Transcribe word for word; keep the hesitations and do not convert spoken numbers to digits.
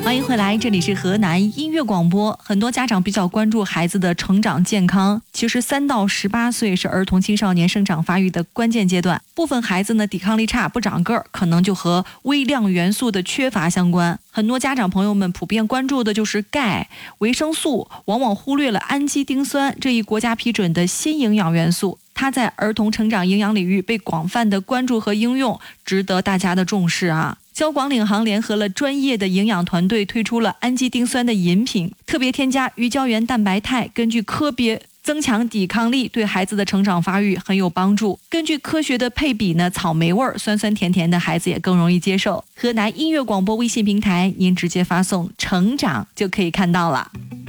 欢迎回来，这里是河南音乐广播。很多家长比较关注孩子的成长健康，其实三到十八岁是儿童青少年生长发育的关键阶段。部分孩子呢抵抗力差，不长个儿，可能就和微量元素的缺乏相关。很多家长朋友们普遍关注的就是钙、维生素，往往忽略了氨基丁酸这一国家批准的新营养元素。它在儿童成长营养领域被广泛的关注和应用，值得大家的重视啊。交广领航联合了专业的营养团队，推出了氨基丁酸的饮品，特别添加鱼胶原蛋白肽，根据科别增强抵抗力，对孩子的成长发育很有帮助。根据科学的配比呢，草莓味儿酸酸甜甜的，孩子也更容易接受。河南音乐广播微信平台，您直接发送成长就可以看到了。